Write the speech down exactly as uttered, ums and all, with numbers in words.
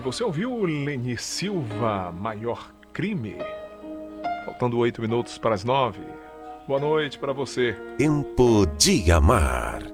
você ouviu Leni Silva, Maior Crime? Faltando oito minutos para as nove. Boa noite para você. Tempo de Amar.